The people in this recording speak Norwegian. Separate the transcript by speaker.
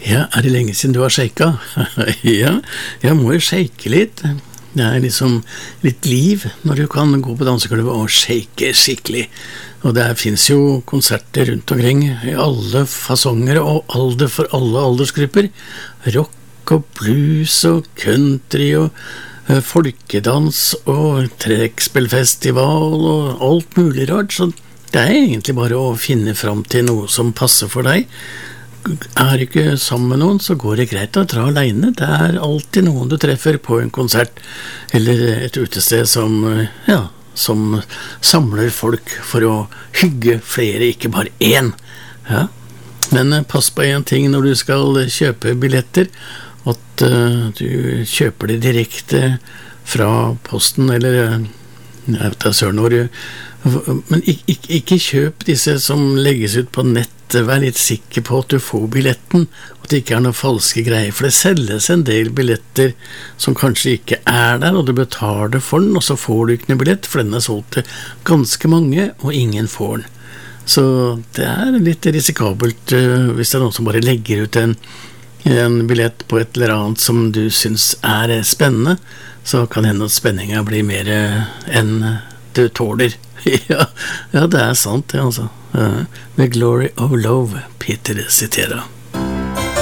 Speaker 1: Ja, det lenge siden du har shaket? Ja, jeg må jo shake litt. Det liksom litt liv når du kan gå på dansegulvet og shake skikkelig. Og det finnes jo konserter rundt omkring i alle fasonger og alder for alle aldersgrupper. Rock og blues og country og folkedans og trekkspillfestival og alt mulig rart. Så det egentlig bare å finne fram til noe som passer for deg. Er ikke sammen med noen, så går det greit å dra alene. Det alltid noen du treffer på en konsert eller et utested som samler folk for å hygge flere, ikke bare én. Ja. Men pass på en ting når du skal kjøpe billetter, at du kjøper det direkte fra posten, eller jeg vet da søren hvor. Men ikke kjøp disse som legges ut på nett. Vær litt sikker på at du får billetten, og at det ikke noen falske greier, for det selges en del billetter som kanskje ikke der, og du betaler for den, og så får du ikke noen billett, for den solgt til ganske mange, og ingen får den. Så det litt risikabelt hvis det noen som bare legger ut en billett på et eller annet som du synes spennende, så kan hende at spenningen blir mer enn du tåler. Ja, det sant det altså. The Glory of Love, Peter Cetera.